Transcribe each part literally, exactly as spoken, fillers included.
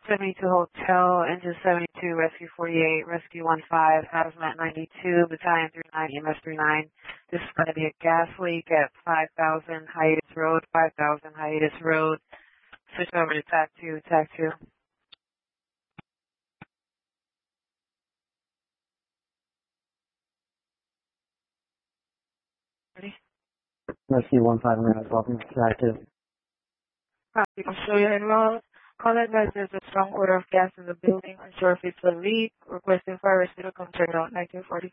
seventy-two Hotel, Engine seventy-two, Rescue forty-eight, Rescue one five, Hazmat ninety-two, Battalion three nine, E M S three nine. This is going to be a gas leak at five thousand Hiatus Road, five thousand Hiatus Road. Switch over to TAC two, TAC two. Ready? Rescue one five, I'm going to welcome to TAC two. Copy, Australia and Road. Call advice there's a strong odor of gas in the building. Unsure if it's a leak. Requesting fire rescue to come check it out. nineteen forty.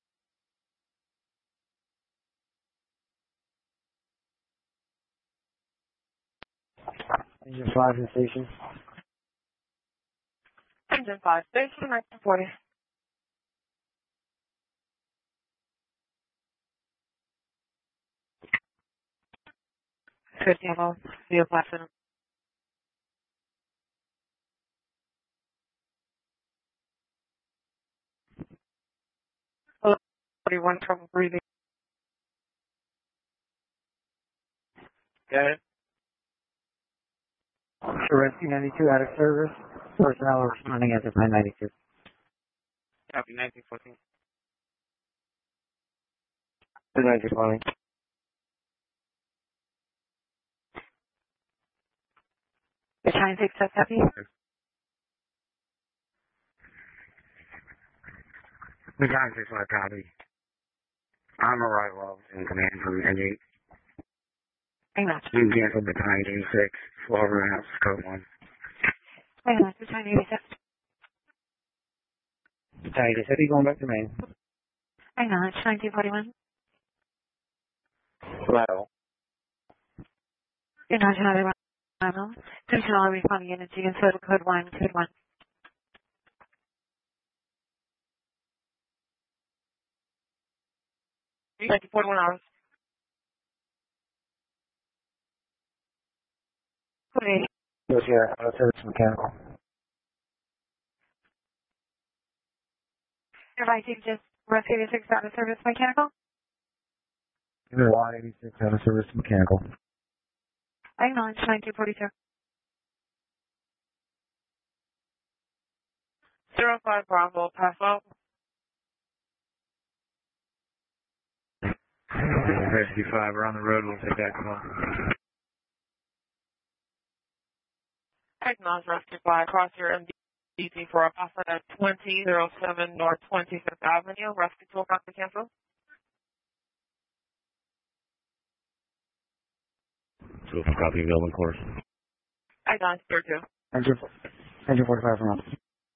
Engine five in station. Engine five, station, nineteen forty. fifteen home, vehicle accident. forty-one, trouble breathing. Got it. Rescue ninety-two out of service. Personnel responding at the nine ninety-two. Copy, nineteen fourteen. nineteen twenty. Battalion six, that's happy. Battalion six, five, copy. I'm arrival in command from N eight. Hang on. You can cancel Battalion eighty-six, Florida House, code one. Hang on, Battalion eighty-six. Battalion eighty-six, you going back to Maine? Hang on, it's nineteen forty-one. Lateral. You're not having one. Attention all responding energy and total code one, code one. nineteen forty-one hours. forty-eight. Yes, yeah, out of service mechanical. Advising just Rescue eighty-six out of service mechanical. Y eighty-six out of service mechanical. Acknowledge nineteen forty-two. Zero five Bravo, pass out. Rescue five, we're on the road, we'll take that call. Acknowledge Rescue five, cross your M D T for a pass at twenty oh seven North twenty-fifth Avenue. Rescue tool copy cancel. So for copy building course. Acknowledge third two. Engine, engine forty-five from us.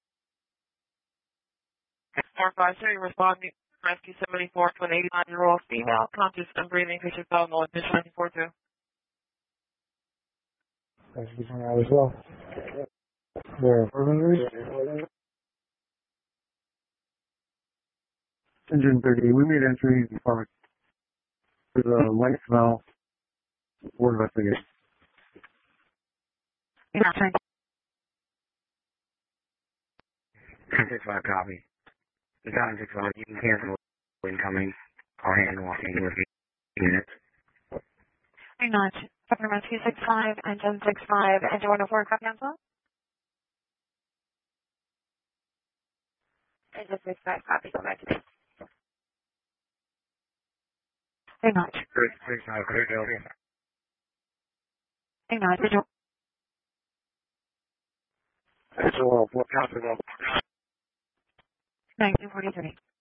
four five three, responding Rescue seventy-four to an eighty-nine-year-old female, conscious and breathing, patient felt no admission, nineteen forty-two. Rescue twenty-nine as well. There, four hundred. Engine thirty, we made entry before with a light smell. Word investigation. six five, copy. Battalion six five, you can cancel incoming or hand walking with units. Acknowledge. Captain Rescue six five, Engine six five, Engine one oh four, copy cancel. Engine six five, copy, go back to me. Acknowledge. six five, clear building. Acknowledge. It's a little, what counts as a nineteen forty-three.